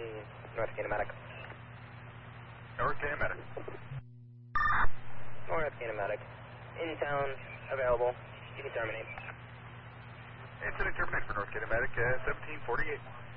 North Kinematic. North Kinematic. North Kinematic. In town, available. You can terminate. Incident terminate for North Kinematic, 1748.